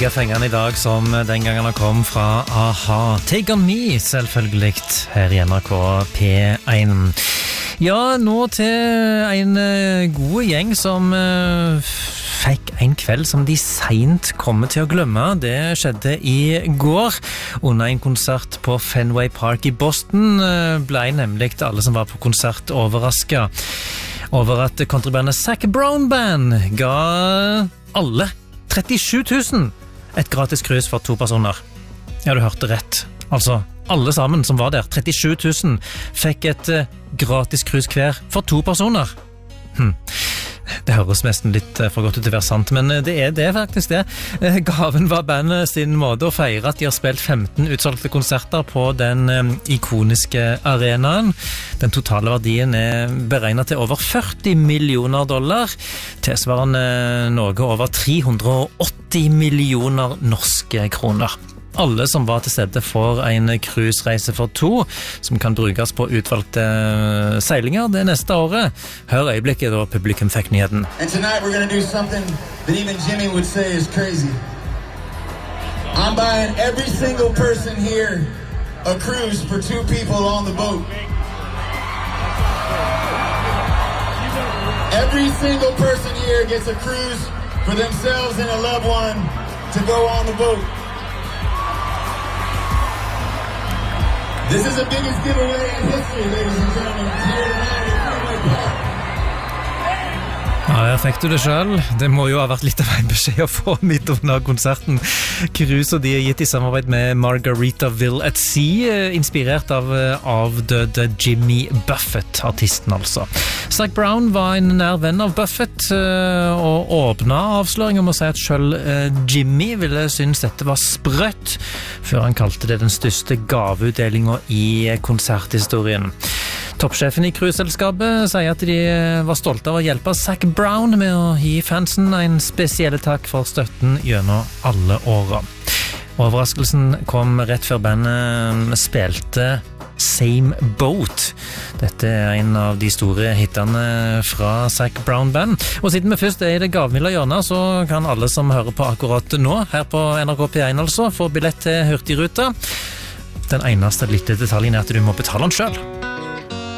like fengende I dag som den gangen han kom fra A-ha. Take On Me, selvfølgelig, her I NRK P1. Ja, nå til en god gjeng som fikk en kveld som de sent kommer til å glemme. Det skjedde I går. Under en konsert på Fenway Park I Boston ble nemlig alle som var på konsert overrasket over at countrybandet Zac Brown Band ga alle 37 000 et gratis cruise for 2 personer. Ja, du hørte rett. Altså, alle sammen som var der, 37 000, fikk et gratis cruise hver for 2 personer. Det høres nesten litt for godt ut til å være sant, men det er faktisk det. Gaven var bandet sin måte å feire at de har spilt 15 utsolgte konserter på den ikoniske arenaen. Den totale verdien beregnet til over $40 millioner, tilsvarende noe over 380 millioner norske kroner. Alle som var til stede for en cruisereise for 2, som kan brukes på utvalgte seilinger det neste året. Hør øyeblikket da publikum fikk nyheten. And tonight we're going to do something that even Jimmy would say is crazy. I'm buying every single person here a cruise for 2 people on the boat. Every single person here gets a cruise for themselves and a loved one to go on the boat. This is the biggest giveaway in history, ladies and gentlemen. Here tonight at Fenway Park. Ja, der fikk du det selv. Det må jo ha vært litt av en beskjed å få midt under konserten. Cruise de gitt I samarbeid med Margaritaville at Sea, inspirert av avdøde Jimmy Buffett, artisten altså. Zac Brown var en nær venn av Buffett, og åpnet avsløringen med å si at selv Jimmy ville synes dette var sprøtt, før han kalte det den største gaveutdelingen I konserthistorien. Toppsjefen I cruiseselskapet sier at de var stolte av å hjelpe Zac Brown med å gi fansen en spesiell takk for støtten gjennom alle årene. Overraskelsen kom rett før bandet spilte Same Boat. Dette en av de store hittene fra Zac Brown Band. Og siden vi først I det gavmilde hjørnet, så kan alle som hører på akkurat nå, her på NRK P1 altså, få billett til Hurtigruta. Den eneste lille detaljen at du må betale den selv.